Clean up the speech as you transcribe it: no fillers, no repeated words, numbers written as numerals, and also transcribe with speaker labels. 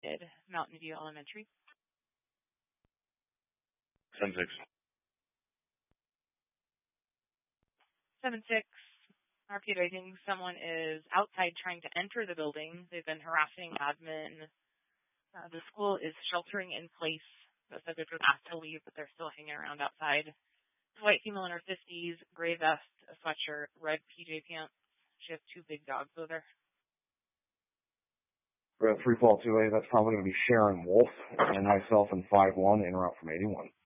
Speaker 1: Mountain View Elementary.
Speaker 2: 7-6.
Speaker 1: 7-6. RPD, I think someone is outside trying to enter the building. They've been harassing admin. The school is sheltering in place. The subject was asked to leave, but they're still hanging around outside. White female in her 50s, gray vest, a sweatshirt, red PJ pants. She has 2 big dogs with her.
Speaker 3: We're at 3 Fall 2A. That's probably going to be Sharon Wolf and myself in 5-1, in route from 81.